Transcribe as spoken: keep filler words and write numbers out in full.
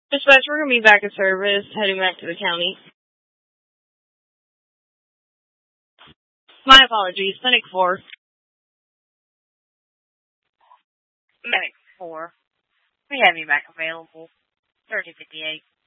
Dispatch, we're going to be back in service, heading back to the county. My apologies. Clinic four. Clinic four. We have you back available. thirty fifty-eight.